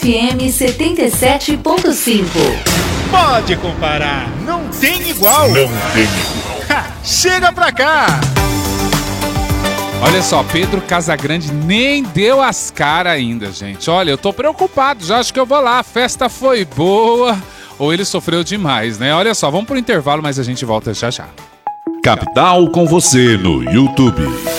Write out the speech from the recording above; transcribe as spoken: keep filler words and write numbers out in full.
F M setenta e sete ponto cinco. Pode comparar, não tem igual. Não tem igual. Ha, chega pra cá. Olha só, Pedro Casagrande nem deu as caras ainda, gente. Olha, eu tô preocupado, já acho que eu vou lá. A festa foi boa ou ele sofreu demais, né? Olha só, vamos pro intervalo, mas a gente volta já já. Capital com você no YouTube.